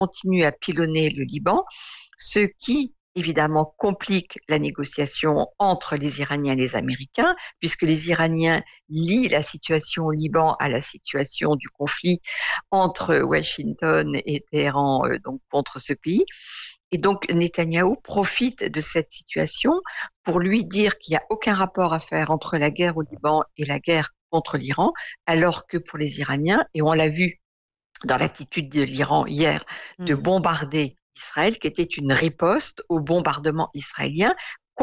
continue à pilonner le Liban, ce qui évidemment complique la négociation entre les Iraniens et les Américains, puisque les Iraniens lient la situation au Liban à la situation du conflit entre Washington et Téhéran, donc contre ce pays. Et donc Netanyahou profite de cette situation pour lui dire qu'il n'y a aucun rapport à faire entre la guerre au Liban et la guerre contre l'Iran, alors que pour les Iraniens, et on l'a vu dans l'attitude de l'Iran hier, de Mmh. bombarder Israël, qui était une riposte au bombardement israélien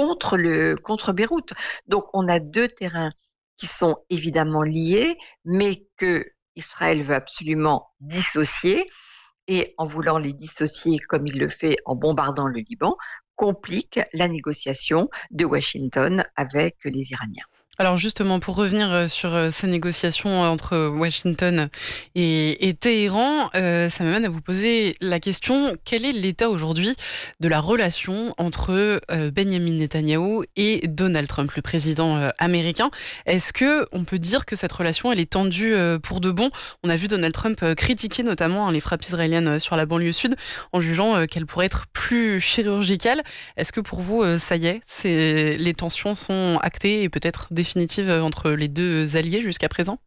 contre Beyrouth. Donc on a deux terrains qui sont évidemment liés, mais que Israël veut absolument dissocier, et en voulant les dissocier comme il le fait en bombardant le Liban, complique la négociation de Washington avec les Iraniens. Alors justement, pour revenir sur ces négociations entre Washington et Téhéran, ça m'amène à vous poser la question, quel est l'état aujourd'hui de la relation entre Benjamin Netanyahou et Donald Trump, le président américain? Est-ce que on peut dire que cette relation, elle est tendue pour de bon? On a vu Donald Trump critiquer notamment les frappes israéliennes sur la banlieue sud, en jugeant qu'elles pourraient être plus chirurgicales. Est-ce que pour vous, ça y est, les tensions sont actées et peut-être définitives entre les deux alliés jusqu'à présent?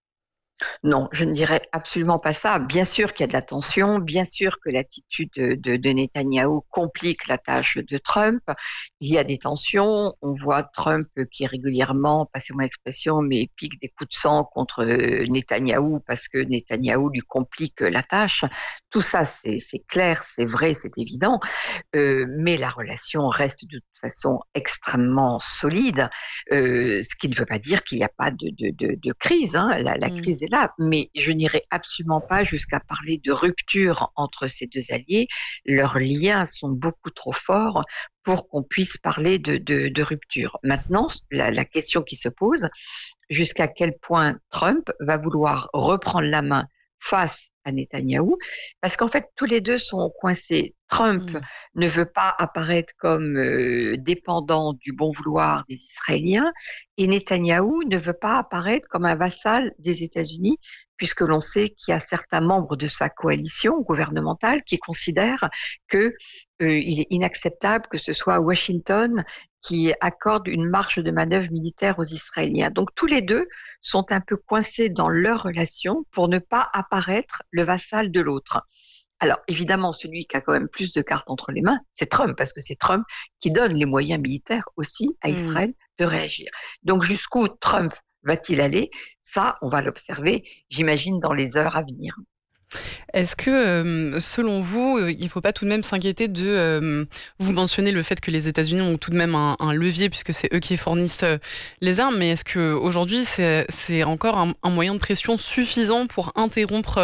Non, je ne dirais absolument pas ça. Bien sûr qu'il y a de la tension, bien sûr que l'attitude de Netanyahou complique la tâche de Trump. Il y a des tensions. On voit Trump qui régulièrement, passez-moi l'expression, mais pique des coups de sang contre Netanyahou parce que Netanyahou lui complique la tâche. Tout ça, c'est clair, c'est vrai, c'est évident. Mais la relation reste de toute façon extrêmement solide, ce qui ne veut pas dire qu'il n'y a pas de crise, hein. La Mmh. crise est là, mais je n'irai absolument pas jusqu'à parler de rupture entre ces deux alliés. Leurs liens sont beaucoup trop forts pour qu'on puisse parler de rupture. Maintenant, la question qui se pose, jusqu'à quel point Trump va vouloir reprendre la main face à Netanyahou, parce qu'en fait, tous les deux sont coincés. Trump Mmh. ne veut pas apparaître comme dépendant du bon vouloir des Israéliens, et Netanyahou ne veut pas apparaître comme un vassal des États-Unis, puisque l'on sait qu'il y a certains membres de sa coalition gouvernementale qui considèrent que il est inacceptable que ce soit Washington qui accorde une marge de manœuvre militaire aux Israéliens. Donc tous les deux sont un peu coincés dans leur relation pour ne pas apparaître le vassal de l'autre. Alors évidemment, celui qui a quand même plus de cartes entre les mains, c'est Trump, parce que c'est Trump qui donne les moyens militaires aussi à Mmh. Israël de réagir. Donc jusqu'où Trump va-t-il aller? Ça, on va l'observer, j'imagine, dans les heures à venir. Est-ce que, selon vous, il ne faut pas tout de même s'inquiéter de, vous mentionnez le fait que les États-Unis ont tout de même un levier puisque c'est eux qui fournissent, les armes, mais est-ce qu'aujourd'hui c'est encore un moyen de pression suffisant pour interrompre,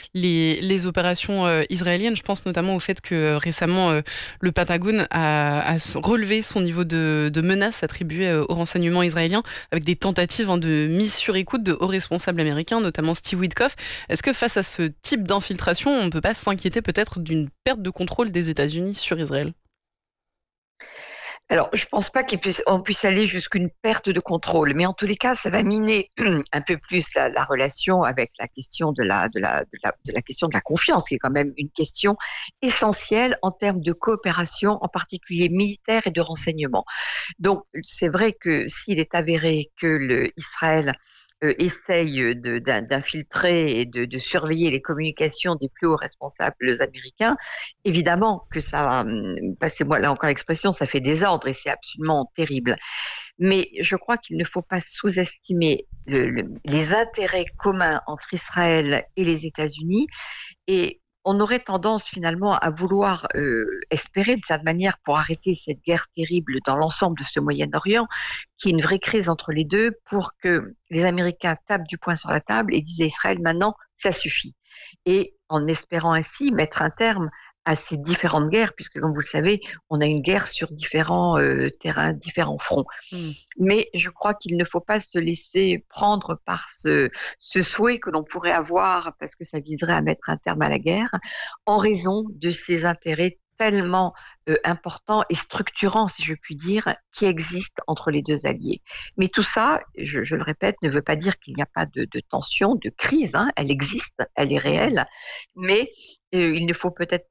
les opérations, israéliennes? Je pense notamment au fait que, récemment, le Pentagone a relevé son niveau de menace attribuée, aux renseignements israéliens avec des tentatives, hein, de mise sur écoute de hauts responsables américains, notamment Steve Witkoff. Est-ce que face à ce type d'infiltration, on ne peut pas s'inquiéter peut-être d'une perte de contrôle des États-Unis sur Israël? Alors, je pense pas on puisse aller jusqu'à une perte de contrôle, mais en tous les cas, ça va miner un peu plus la relation avec la question de la question de la confiance, qui est quand même une question essentielle en termes de coopération, en particulier militaire et de renseignement. Donc, c'est vrai que s'il est avéré que Israël essaye d'infiltrer et de surveiller les communications des plus hauts responsables américains, évidemment que ça, passez-moi là encore l'expression, ça fait désordre et c'est absolument terrible. Mais je crois qu'il ne faut pas sous-estimer les intérêts communs entre Israël et les États-Unis, et on aurait tendance finalement à vouloir espérer de cette manière pour arrêter cette guerre terrible dans l'ensemble de ce Moyen-Orient, qu'il y ait une vraie crise entre les deux pour que les Américains tapent du poing sur la table et disent à Israël maintenant ça suffit. Et en espérant ainsi mettre un terme à ces différentes guerres, puisque comme vous le savez, on a une guerre sur différents terrains, différents fronts. Mmh. Mais je crois qu'il ne faut pas se laisser prendre par ce souhait que l'on pourrait avoir, parce que ça viserait à mettre un terme à la guerre, en raison de ces intérêts tellement important et structurant, si je puis dire, qui existe entre les deux alliés. Mais tout ça, je le répète, ne veut pas dire qu'il n'y a pas de tension, de crise. Hein. Elle existe, elle est réelle, mais il ne faut peut-être